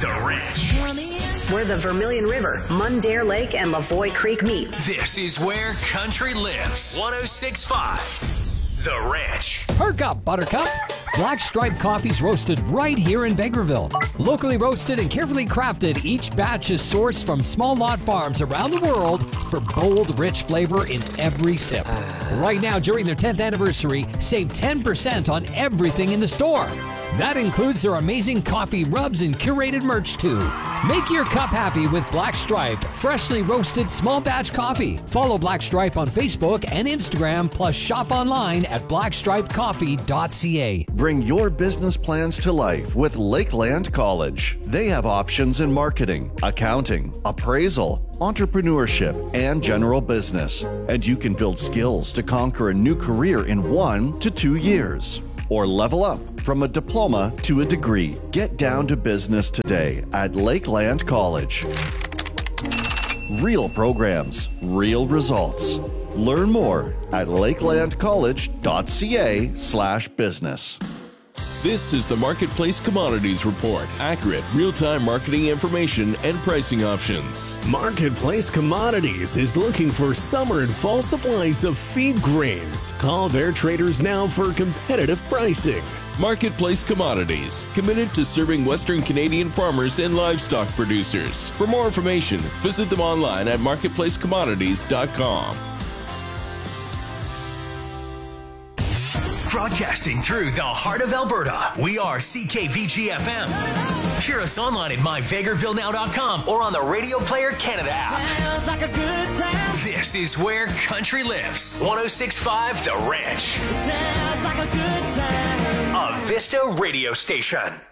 The Ranch. Where the Vermilion River, Mundare Lake, and Lavoie Creek meet. This is where country lives. 106.5 The Ranch. Perk up, Buttercup. Black Stripe coffee's roasted right here in Vegreville. Locally roasted and carefully crafted, each batch is sourced from small lot farms around the world for bold, rich flavor in every sip. Right now, during their 10th anniversary, save 10% on everything in the store. That includes their amazing coffee rubs and curated merch, too. Make your cup happy with Black Stripe, freshly roasted small batch coffee. Follow Black Stripe on Facebook and Instagram, plus shop online at blackstripecoffee.ca. Bring your business plans to life with Lakeland College. They have options in marketing, accounting, appraisal, entrepreneurship, and general business. And you can build skills to conquer a new career in 1 to 2 years. Or level up from a diploma to a degree. Get down to business today at Lakeland College. Real programs, real results. Learn more at lakelandcollege.ca/business. This is the Marketplace Commodities Report. Accurate, real-time marketing information and pricing options. Marketplace Commodities is looking for summer and fall supplies of feed grains. Call their traders now for competitive pricing. Marketplace Commodities, committed to serving Western Canadian farmers and livestock producers. For more information, visit them online at marketplacecommodities.com. Broadcasting through the heart of Alberta, we are CKVG-FM. Hear us online at myvegrevillenow.com or on the Radio Player Canada app. Sounds like a good time. This is where country lives. 106.5 The Ranch. Sounds like a good time. A Vista radio station.